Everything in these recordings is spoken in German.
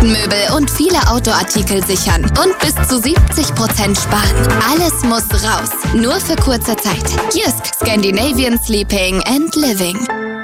Möbel und viele Outdoor-Artikel sichern und bis zu 70% sparen. Alles muss raus, nur für kurze Zeit. Jysk, Scandinavian Sleeping and Living.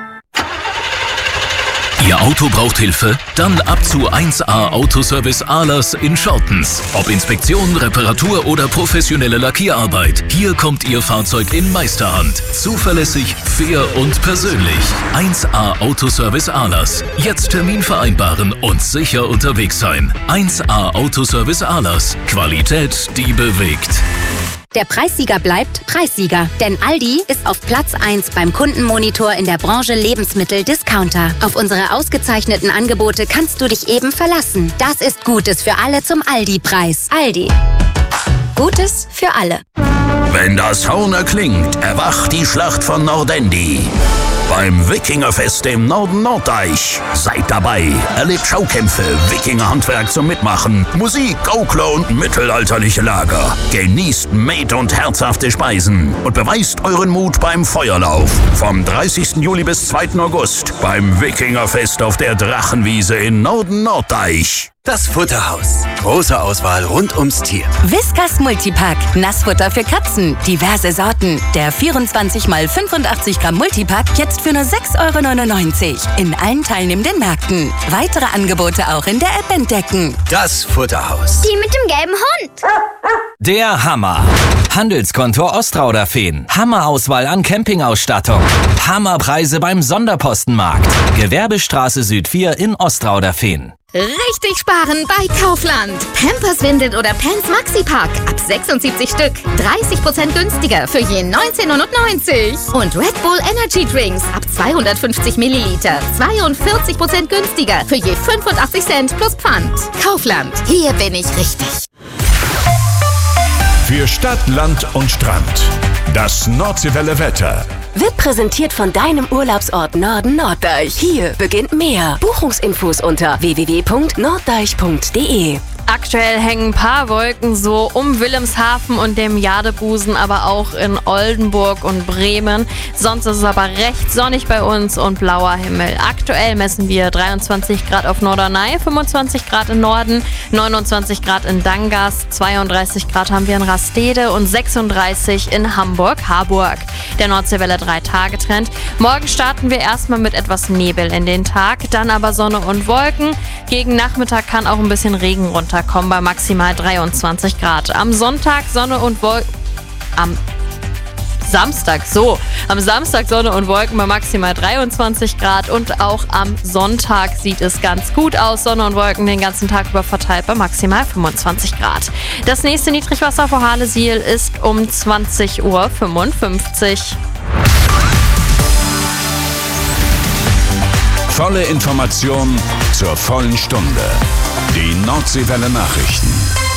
Ihr Auto braucht Hilfe? Dann ab zu 1A Autoservice Ahlers in Schortens. Ob Inspektion, Reparatur oder professionelle Lackierarbeit. Hier kommt Ihr Fahrzeug in Meisterhand. Zuverlässig, fair und persönlich. 1A Autoservice Ahlers. Jetzt Termin vereinbaren und sicher unterwegs sein. 1A Autoservice Ahlers. Qualität, die bewegt. Der Preissieger bleibt Preissieger, denn Aldi ist auf Platz 1 beim Kundenmonitor in der Branche Lebensmittel-Discounter. Auf unsere ausgezeichneten Angebote kannst du dich eben verlassen. Das ist Gutes für alle zum Aldi-Preis. Aldi. Gutes für alle. Wenn das Horn erklingt, erwacht die Schlacht von Nordendi. Beim Wikingerfest im Norden Norddeich. Seid dabei, erlebt Schaukämpfe, Wikingerhandwerk zum Mitmachen, Musik, Gaukler und mittelalterliche Lager. Genießt Met- und herzhafte Speisen und beweist euren Mut beim Feuerlauf. Vom 30. Juli bis 2. August beim Wikingerfest auf der Drachenwiese in Norden Norddeich. Das Futterhaus. Große Auswahl rund ums Tier. Whiskas Multipack. Nassfutter für Katzen. Diverse Sorten. Der 24 x 85 Gramm Multipack jetzt für nur 6,99 € in allen teilnehmenden Märkten. Weitere Angebote auch in der App entdecken. Das Futterhaus. Die mit dem gelben Hund. Der Hammer. Handelskonto Ostrauderfehn. Hammerauswahl an Campingausstattung. Hammerpreise beim Sonderpostenmarkt. Gewerbestraße Süd 4 in Ostrauderfehn. Richtig sparen bei Kaufland. Pampers, Windeln oder Pants Maxi-Pack. Ab 76 Stück. 30% günstiger für je 19,99 €. Und Red Bull Energy Drinks ab 250 Milliliter. 42% günstiger für je 85 Cent plus Pfand. Kaufland. Hier bin ich richtig. Für Stadt, Land und Strand. Das Nordseewelle Wetter. Wird präsentiert von deinem Urlaubsort Norden Norddeich. Hier beginnt mehr. Buchungsinfos unter www.norddeich.de. Aktuell hängen ein paar Wolken so um Wilhelmshaven und dem Jadebusen, aber auch in Oldenburg und Bremen. Sonst ist es aber recht sonnig bei uns und blauer Himmel. Aktuell messen wir 23 Grad auf Norderney, 25 Grad im Norden, 29 Grad in Dangas, 32 Grad haben wir in Rastede und 36 in Hamburg-Harburg. Der Nordseewelle 3-Tage-Trend. Morgen starten wir erstmal mit etwas Nebel in den Tag, dann aber Sonne und Wolken. Gegen Nachmittag kann auch ein bisschen Regen runterkommen bei maximal 23 Grad. Am Sonntag Sonne und Wolken. Am Samstag Sonne und Wolken bei maximal 23 Grad und auch am Sonntag sieht es ganz gut aus. Sonne und Wolken den ganzen Tag über verteilt bei maximal 25 Grad. Das nächste Niedrigwasser vor Halesiel ist um 20:55 Uhr. Volle Information zur vollen Stunde. Die Nordseewelle Nachrichten.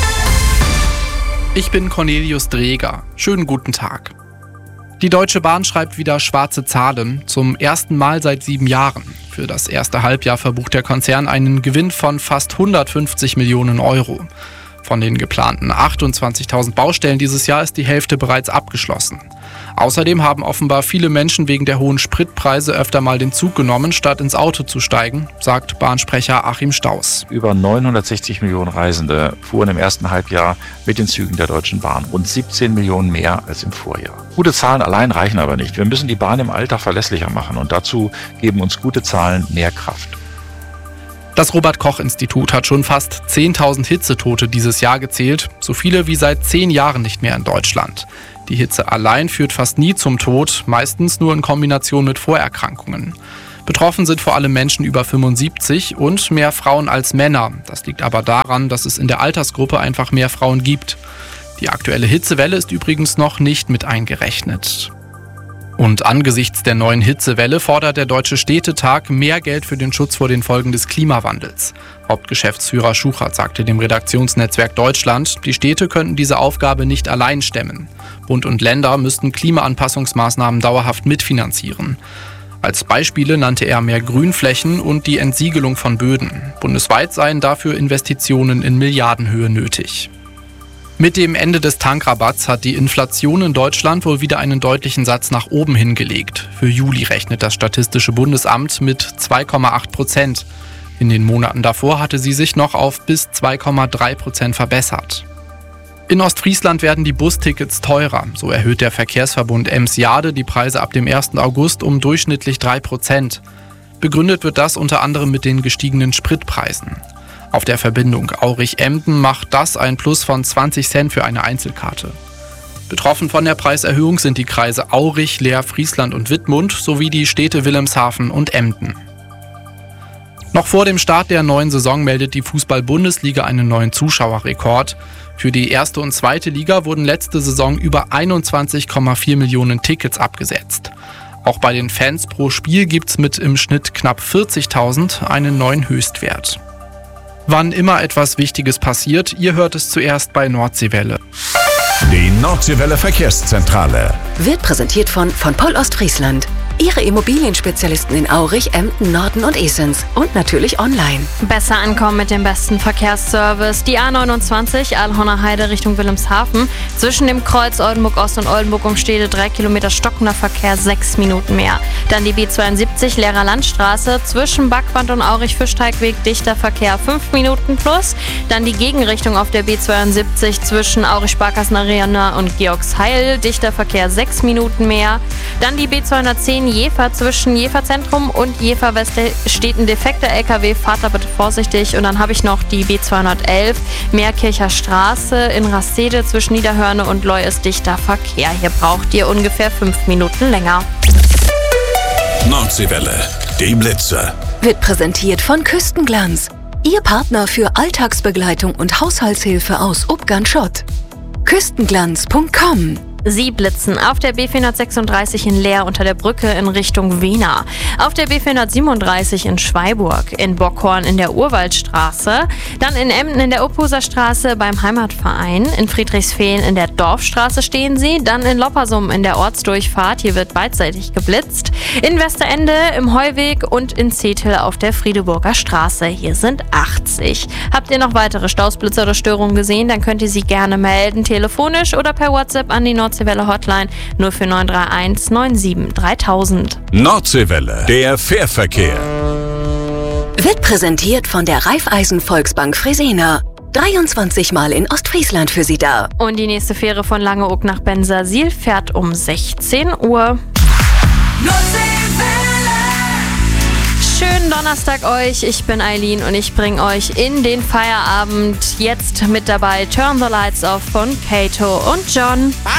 Ich bin Cornelius Dreger. Schönen guten Tag. Die Deutsche Bahn schreibt wieder schwarze Zahlen, zum ersten Mal seit 7 Jahren. Für das erste Halbjahr verbucht der Konzern einen Gewinn von fast 150 Millionen €. Von den geplanten 28.000 Baustellen dieses Jahr ist die Hälfte bereits abgeschlossen. Außerdem haben offenbar viele Menschen wegen der hohen Spritpreise öfter mal den Zug genommen, statt ins Auto zu steigen, sagt Bahnsprecher Achim Staus. Über 960 Millionen Reisende fuhren im ersten Halbjahr mit den Zügen der Deutschen Bahn. Rund 17 Millionen mehr als im Vorjahr. Gute Zahlen allein reichen aber nicht. Wir müssen die Bahn im Alltag verlässlicher machen und dazu geben uns gute Zahlen mehr Kraft. Das Robert-Koch-Institut hat schon fast 10.000 Hitzetote dieses Jahr gezählt, so viele wie seit 10 Jahren nicht mehr in Deutschland. Die Hitze allein führt fast nie zum Tod, meistens nur in Kombination mit Vorerkrankungen. Betroffen sind vor allem Menschen über 75 und mehr Frauen als Männer. Das liegt aber daran, dass es in der Altersgruppe einfach mehr Frauen gibt. Die aktuelle Hitzewelle ist übrigens noch nicht mit eingerechnet. Und angesichts der neuen Hitzewelle fordert der Deutsche Städtetag mehr Geld für den Schutz vor den Folgen des Klimawandels. Hauptgeschäftsführer Schuchert sagte dem Redaktionsnetzwerk Deutschland, die Städte könnten diese Aufgabe nicht allein stemmen. Bund und Länder müssten Klimaanpassungsmaßnahmen dauerhaft mitfinanzieren. Als Beispiele nannte er mehr Grünflächen und die Entsiegelung von Böden. Bundesweit seien dafür Investitionen in Milliardenhöhe nötig. Mit dem Ende des Tankrabatts hat die Inflation in Deutschland wohl wieder einen deutlichen Satz nach oben hingelegt. Für Juli rechnet das Statistische Bundesamt mit 2,8%. In den Monaten davor hatte sie sich noch auf bis 2,3% verbessert. In Ostfriesland werden die Bustickets teurer. So erhöht der Verkehrsverbund Ems-Jade die Preise ab dem 1. August um durchschnittlich 3%. Begründet wird das unter anderem mit den gestiegenen Spritpreisen. Auf der Verbindung Aurich-Emden macht das ein Plus von 20 Cent für eine Einzelkarte. Betroffen von der Preiserhöhung sind die Kreise Aurich, Leer, Friesland und Wittmund sowie die Städte Wilhelmshaven und Emden. Noch vor dem Start der neuen Saison meldet die Fußball-Bundesliga einen neuen Zuschauerrekord. Für die erste und zweite Liga wurden letzte Saison über 21,4 Millionen Tickets abgesetzt. Auch bei den Fans pro Spiel gibt's mit im Schnitt knapp 40.000 einen neuen Höchstwert. Wann immer etwas Wichtiges passiert, ihr hört es zuerst bei Nordseewelle. Die Nordseewelle Verkehrszentrale Wird präsentiert von Poll Ostfriesland. Ihre Immobilienspezialisten in Aurich, Emden, Norden und Esens. Und natürlich online. Besser ankommen mit dem besten Verkehrsservice. Die A29 Alhorner Heide Richtung Wilhelmshaven. Zwischen dem Kreuz Oldenburg Ost und Oldenburg Umstede 3 Kilometer stockender Verkehr, 6 Minuten mehr. Dann die B72 Lehrer Landstraße. Zwischen Backwand und Aurich-Fischteigweg dichter Verkehr, 5 Minuten plus. Dann die Gegenrichtung auf der B72 zwischen Aurich-Sparkassen-Arena und Georgsheil. Dichter Verkehr, 6 Minuten mehr. Dann die B210 Jever zwischen Jever Zentrum und Jever West steht ein defekter LKW, fahrt da bitte vorsichtig. Und dann habe ich noch die B211 Meerkircher Straße in Rastede zwischen Niederhörne und Leu ist dichter Verkehr. Hier braucht ihr ungefähr 5 Minuten länger. Nordseewelle, die Blitze. Wird präsentiert von Küstenglanz. Ihr Partner für Alltagsbegleitung und Haushaltshilfe aus Ubgan-Schott. Küstenglanz.com. Sie blitzen auf der B436 in Leer unter der Brücke in Richtung Wena, auf der B437 in Schweiburg, in Bockhorn in der Urwaldstraße, dann in Emden in der Uphuser Straße beim Heimatverein, in Friedrichsfehlen in der Dorfstraße stehen sie, dann in Loppersum in der Ortsdurchfahrt, hier wird beidseitig geblitzt, in Westerende im Heuweg und in Zetel auf der Friedeburger Straße, hier sind 80. Habt ihr noch weitere Stausblitzer oder Störungen gesehen, dann könnt ihr sie gerne melden, telefonisch oder per WhatsApp an die Nordseewelle Hotline 0431 97 3000. Nordseewelle, der Fährverkehr. Wird präsentiert von der Raiffeisen Volksbank Fresena. 23 Mal in Ostfriesland für Sie da. Und die nächste Fähre von Langeoog nach Bensersiel fährt um 16 Uhr. Schönen Donnerstag euch, ich bin Eileen und ich bringe euch in den Feierabend. Jetzt mit dabei Turn the Lights Off von Kato und John. Bye.